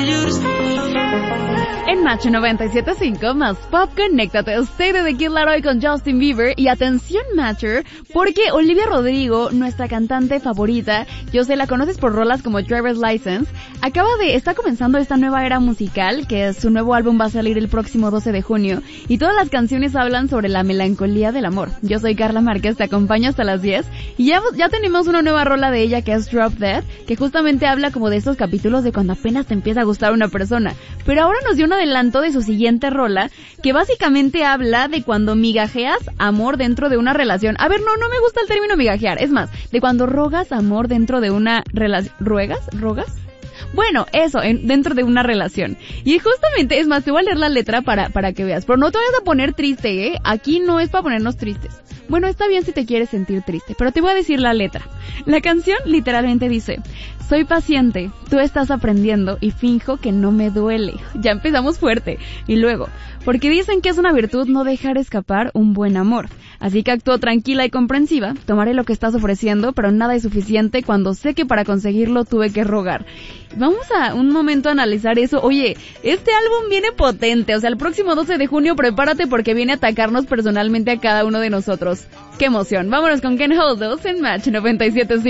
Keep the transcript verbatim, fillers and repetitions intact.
En Match noventa y siete punto cinco, más pop, conéctate. Stay de The Kid Laroi con Justin Bieber. Y atención, Matcher, porque Olivia Rodrigo, nuestra cantante favorita, yo sé, la conoces por rolas como Driver's License, acaba de, está comenzando esta nueva era musical, que su nuevo álbum va a salir el próximo doce de junio, y todas las canciones hablan sobre la melancolía del amor. Yo soy Carla Márquez, te acompaño hasta las diez, y ya, ya tenemos una nueva rola de ella que es Drop Dead, que justamente habla como de estos capítulos de cuando apenas te empieza a gustar una persona. Pero ahora nos dio un adelanto de su siguiente rola, que básicamente habla de cuando migajeas amor dentro de una relación. A ver, no, no me gusta el término migajear, es más, de cuando rogas amor dentro de una relación. ¿Ruegas? ¿Rogas? Bueno, eso, en, dentro de una relación. Y justamente, es más, te voy a leer la letra para, para que veas. Pero no te vayas a poner triste, ¿eh? Aquí no es para ponernos tristes. Bueno, está bien si te quieres sentir triste, pero te voy a decir la letra. La canción literalmente dice: soy paciente, tú estás aprendiendo y finjo que no me duele. Ya empezamos fuerte. Y luego, porque dicen que es una virtud no dejar escapar un buen amor. Así que actúo tranquila y comprensiva, tomaré lo que estás ofreciendo, pero nada es suficiente cuando sé que para conseguirlo tuve que rogar. Vamos a un momento a analizar eso. Oye, este álbum viene potente, o sea, el próximo doce de junio prepárate porque viene a atacarnos personalmente a cada uno de nosotros. ¡Qué emoción! Vámonos con Can't Hold Us en Match noventa y siete punto cinco.